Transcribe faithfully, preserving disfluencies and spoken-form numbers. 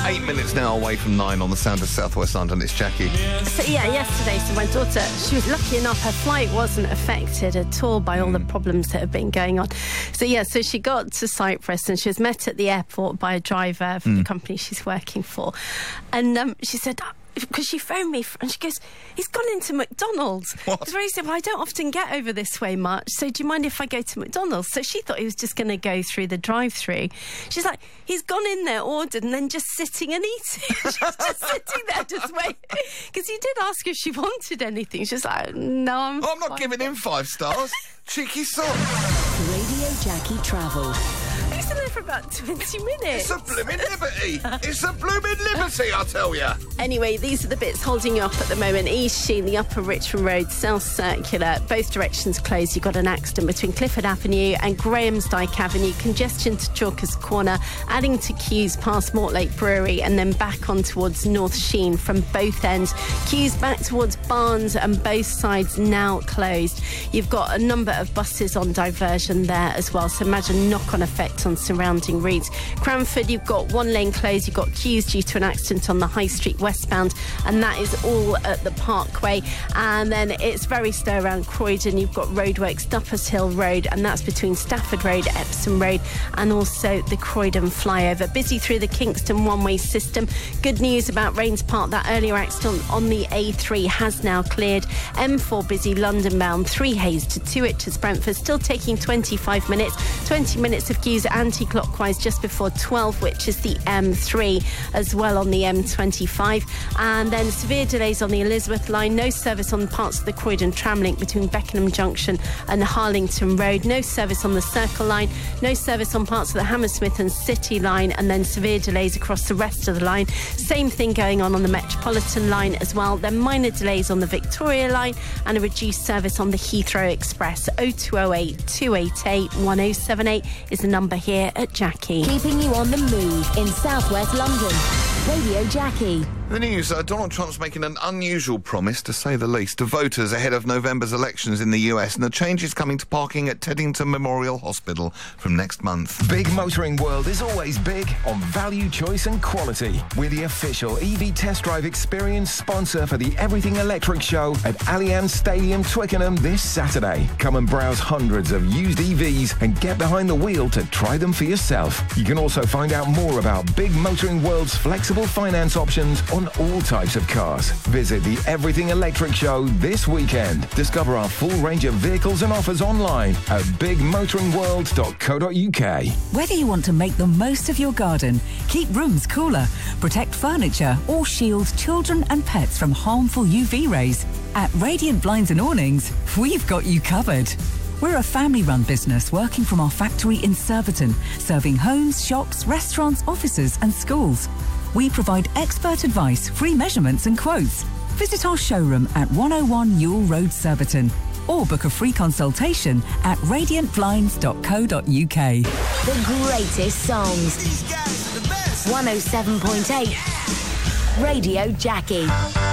Eight minutes now away from nine on the Sound of South West London. It's Jackie. So, yeah, yesterday, so my daughter, she was lucky enough, her flight wasn't affected at all by all mm. the problems that have been going on. So, yeah, so she got to Cyprus and she was met at the airport by a driver from mm. the company she's working for. And um, she said... because she phoned me and she goes, he's gone into McDonald's. What? It's very simple. I don't often get over this way much, so do you mind if I go to McDonald's? So she thought he was just going to go through the drive-through. She's like, he's gone in there, ordered, and then just sitting and eating. She's just sitting there just waiting. Because he did ask if she wanted anything. She's like, no, I'm oh, I'm not fine. giving him five stars. Cheeky sod. Radio Jackie Travel. I used to live for about twenty minutes. It's a blooming liberty. It's a blooming liberty, I tell you. Anyway, these are the bits holding you up at the moment. East Sheen, the Upper Richmond Road, South Circular, both directions closed. You've got an accident between Clifford Avenue and Grahamsdyke Avenue. Congestion to Chalkers Corner, adding to queues past Mortlake Brewery and then back on towards North Sheen from both ends. Queues back towards Barnes and both sides now closed. You've got a number of buses on diversion there as well, so imagine knock-on effect on surrounding routes. Cranford, you've got one lane closed. You've got queues due to an accident on the High Street westbound, and that is all at the Parkway. And then it's very slow around Croydon. You've got roadworks, Duppers Hill Road, and that's between Stafford Road, Epsom Road, and also the Croydon flyover. Busy through the Kingston one-way system. Good news about Rains Park. That earlier accident on the A three has now cleared. M four busy London bound, Three Hayes to Tewett to Brentford, still taking twenty-five minutes. twenty minutes of queues anti-clockwise just before twelve, which is the M three, as well on the M twenty-five. And then severe delays on the Elizabeth line. No service on parts of the Croydon tram link between Beckenham Junction and Harlington Road. No service on the Circle line. No service on parts of the Hammersmith and City line. And then severe delays across the rest of the line. Same thing going on on the Metropolitan line as well. Then minor delays on the Victoria line and a reduced service on the Heathrow Express. oh two oh eight, two eight eight, one oh seven eight is the number here at Jackie. Keeping you on the move in South West London. Radio Jackie. The news, uh, Donald Trump's making an unusual promise, to say the least, to voters ahead of November's elections in the U S, and the change is coming to parking at Teddington Memorial Hospital from next month. Big Motoring World is always big on value, choice and quality. We're the official E V test drive experience sponsor for the Everything Electric Show at Allianz Stadium, Twickenham this Saturday. Come and browse hundreds of used E Vs and get behind the wheel to try them for yourself. You can also find out more about Big Motoring World's flexible finance options on all types of cars. Visit the Everything Electric Show this weekend. Discover our full range of vehicles and offers online at big motoring world dot co dot uk. Whether you want to make the most of your garden, keep rooms cooler, protect furniture, or shield children and pets from harmful U V rays, at Radiant Blinds and Awnings, we've got you covered. We're a family-run business working from our factory in Surbiton, serving homes, shops, restaurants, offices and schools. We provide expert advice, free measurements and quotes. Visit our showroom at one oh one Ewell Road, Surbiton, or book a free consultation at radiant blinds dot co dot uk. The greatest songs. These guys are the best. one oh seven point eight. Radio Jackie.